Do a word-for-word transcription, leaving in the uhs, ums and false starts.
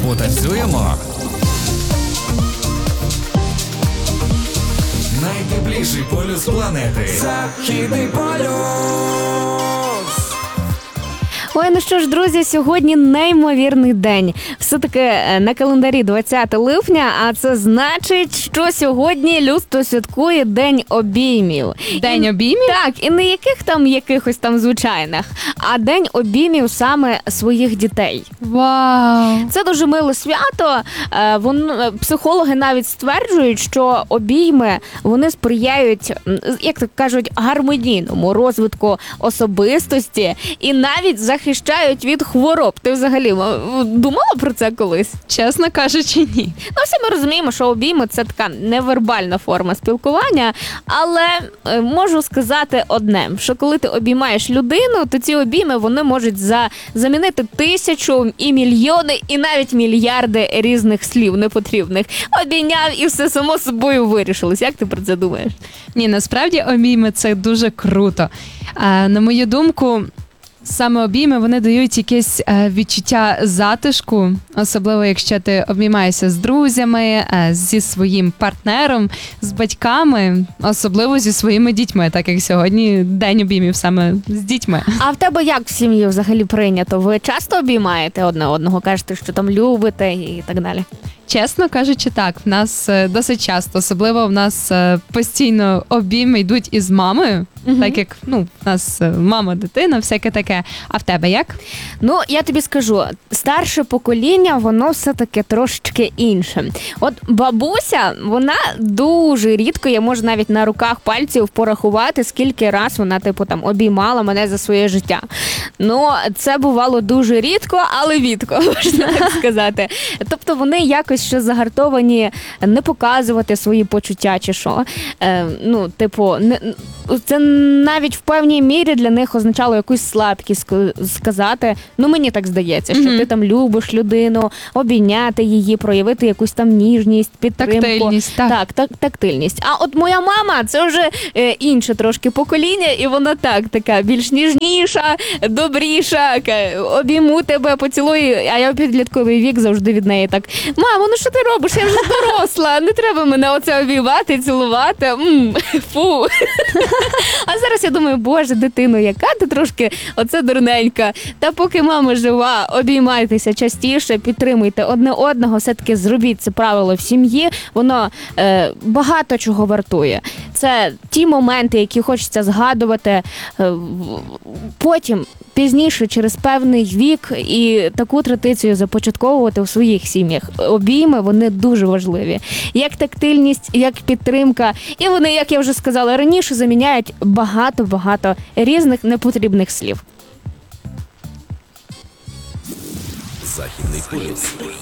Потанцюємо. Найтепліший полюс планети. Західний полюс. Ой, ну що ж, друзі, сьогодні неймовірний день. Все-таки на календарі двадцяте липня, а це значить, що сьогодні людство святкує День обіймів. День І, обіймів? Так, і не яких там якихось там звичайних, а День обіймів саме своїх дітей. Вау! Це дуже миле свято. Е, Вон, психологи навіть стверджують, що обійми, вони сприяють, м, як так кажуть, гармонійному розвитку особистості і навіть захищають від хвороб. Ти взагалі м, думала про це колись? Чесно кажучи, ні. Ну, всі ми розуміємо, що обійми – це така невербальна форма спілкування, але е, можу сказати одне, що коли ти обіймаєш людину, то ці обійми, вони можуть за, замінити тисячу і мільйони, і навіть мільярди різних слів непотрібних. Обійняв і все само собою вирішилось. Як ти про це думаєш? Ні, насправді обійми – це дуже круто. А, на мою думку, саме обійми, вони дають якесь е, відчуття затишку, особливо якщо ти обіймаєшся з друзями, е, зі своїм партнером, з батьками, особливо зі своїми дітьми, так як сьогодні день обіймів саме з дітьми. А в тебе як в сім'ї взагалі прийнято? Ви часто обіймаєте одне одного? Кажете, що там любите і так далі? Чесно кажучи, так, в нас е, досить часто, особливо в нас е, постійно обійми йдуть із мамою, Мгм. так як, ну, в нас е, мама, дитина, всяке таке. А в тебе як? Ну, я тобі скажу, старше покоління, воно все-таки трошечки інше. От бабуся, вона дуже рідко, я можу навіть на руках пальців порахувати, скільки раз вона, типу, там, обіймала мене за своє життя. Ну, це бувало дуже рідко, але відко, можна так сказати. Тобто вони якось ще загартовані не показувати свої почуття чи що. Е, ну, типу, не, це навіть в певній мірі для них означало якусь слабкість ск- сказати. Ну, мені так здається, що Мгм. ти там любиш людину, обійняти її, проявити якусь там ніжність, підтримку. Тактильність, так. Так, так, тактильність. А от моя мама, це вже е, інше трошки покоління, і вона так, така більш ніжніша, добріша, ка- обійму тебе, поцілую, а я в підлітковий вік завжди від неї так: мамо, ну що ти робиш? Я вже доросла, не треба мене оце обіймати, цілувати. М, фу. А зараз я думаю, боже, дитино, яка ти трошки оце дурненька. Та поки мама жива, обіймайтеся частіше, підтримуйте одне одного, все-таки зробіть це правило в сім'ї, воно е, багато чого вартує. Це ті моменти, які хочеться згадувати е, в- потім, пізніше, через певний вік, і таку традицію започатковувати в своїх сім'ях. Обійми, вони дуже важливі. Як тактильність, як підтримка. І вони, як я вже сказала раніше, заміняють багато-багато різних непотрібних слів. Західний полюс.